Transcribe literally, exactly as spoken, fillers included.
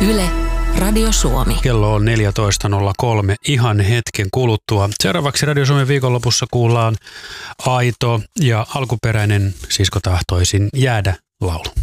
Yle, Radio Suomi. Kello on neljätoista nolla kolme ihan hetken kuluttua. Seuraavaksi Radio Suomen viikonlopussa kuullaan aito ja alkuperäinen Sisko tahtoisin jäädä -laulu.